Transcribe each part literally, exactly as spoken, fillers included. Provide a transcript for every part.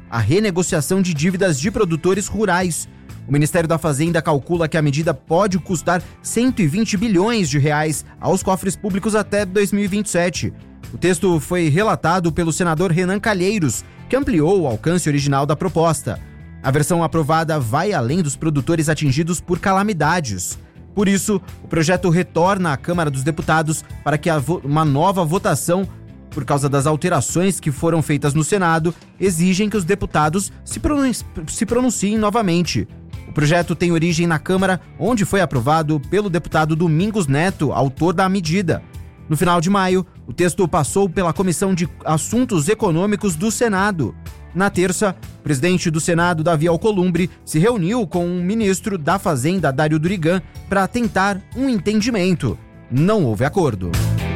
a renegociação de dívidas de produtores rurais. O Ministério da Fazenda calcula que a medida pode custar cento e vinte bilhões de reais aos cofres públicos até dois mil e vinte e sete. O texto foi relatado pelo senador Renan Calheiros, que ampliou o alcance original da proposta. A versão aprovada vai além dos produtores atingidos por calamidades. Por isso, o projeto retorna à Câmara dos Deputados para que vo- uma nova votação, por causa das alterações que foram feitas no Senado, exigem que os deputados se, pronun- se pronunciem novamente. O projeto tem origem na Câmara, onde foi aprovado pelo deputado Domingos Neto, autor da medida. No final de maio, o texto passou pela Comissão de Assuntos Econômicos do Senado. Na terça, o presidente do Senado, Davi Alcolumbre, se reuniu com o ministro da Fazenda, Dário Durigan, para tentar um entendimento. Não houve acordo.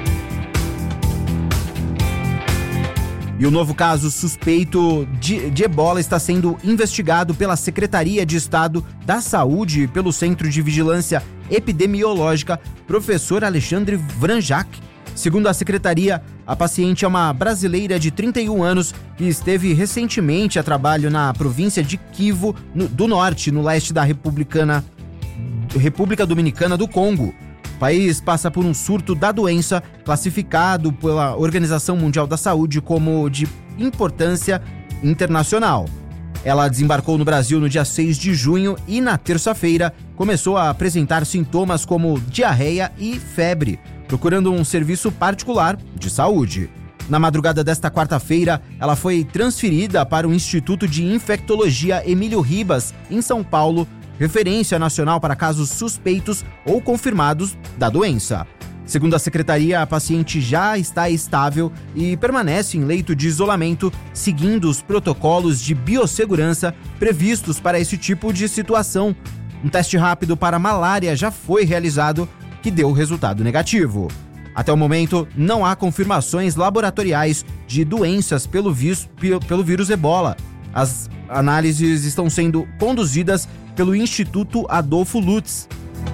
E o novo caso suspeito de, de ebola está sendo investigado pela Secretaria de Estado da Saúde e pelo Centro de Vigilância Epidemiológica, professor Alexandre Vranjak. Segundo a secretaria, a paciente é uma brasileira de trinta e um anos que esteve recentemente a trabalho na província de Kivu no, do Norte, no leste da Republicana, República Dominicana do Congo. O país passa por um surto da doença, classificado pela Organização Mundial da Saúde como de importância internacional. Ela desembarcou no Brasil no dia seis de junho e, na terça-feira, começou a apresentar sintomas como diarreia e febre, procurando um serviço particular de saúde. Na madrugada desta quarta-feira, ela foi transferida para o Instituto de Infectologia Emílio Ribas, em São Paulo, referência nacional para casos suspeitos ou confirmados da doença. Segundo a secretaria, a paciente já está estável e permanece em leito de isolamento, seguindo os protocolos de biossegurança previstos para esse tipo de situação. Um teste rápido para malária já foi realizado, que deu resultado negativo. Até o momento, não há confirmações laboratoriais de doenças pelo, vis, pelo vírus ebola. As análises estão sendo conduzidas pelo Instituto Adolfo Lutz.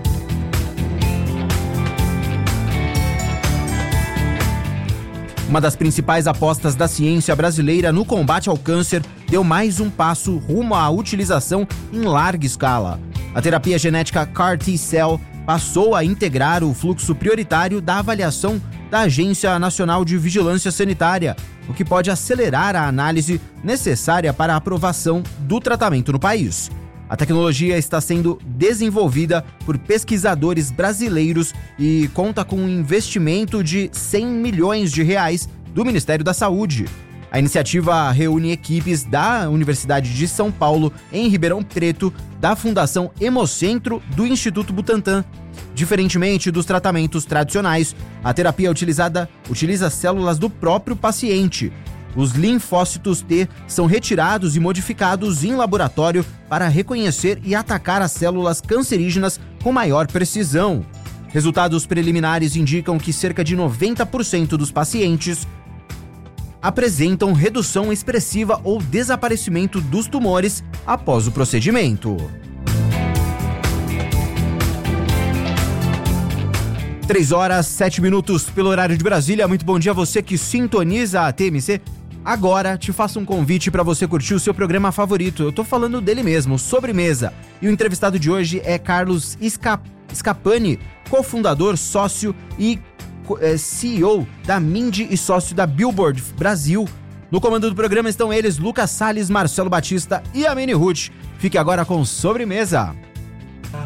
Uma das principais apostas da ciência brasileira no combate ao câncer deu mais um passo rumo à utilização em larga escala. A terapia genética C A R T-Cell passou a integrar o fluxo prioritário da avaliação da Agência Nacional de Vigilância Sanitária, o que pode acelerar a análise necessária para a aprovação do tratamento no país. A tecnologia está sendo desenvolvida por pesquisadores brasileiros e conta com um investimento de cem milhões de reais do Ministério da Saúde. A iniciativa reúne equipes da Universidade de São Paulo, em Ribeirão Preto, da Fundação Hemocentro do Instituto Butantan. Diferentemente dos tratamentos tradicionais, a terapia utilizada utiliza células do próprio paciente. Os linfócitos T são retirados e modificados em laboratório para reconhecer e atacar as células cancerígenas com maior precisão. Resultados preliminares indicam que cerca de noventa por cento dos pacientes apresentam redução expressiva ou desaparecimento dos tumores após o procedimento. três horas, sete minutos pelo horário de Brasília. Muito bom dia a você que sintoniza a T M C. Agora te faço um convite para você curtir o seu programa favorito. Eu tô falando dele mesmo, Sobremesa. E o entrevistado de hoje é Carlos Sca- Scapani, cofundador, sócio e é, C E O da Mindy e sócio da Billboard Brasil. No comando do programa estão eles, Lucas Salles, Marcelo Batista e Amene Ruth. Fique agora com Sobremesa.